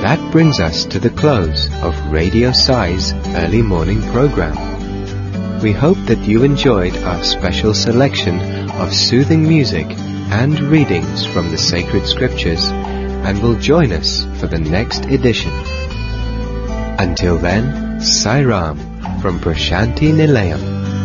that brings us to the close of Radio Sai's early morning program. We hope that you enjoyed our special selection of soothing music and readings from the sacred scriptures, and will join us for the next edition. Until then, Sai Ram from Prashanti Nilayam.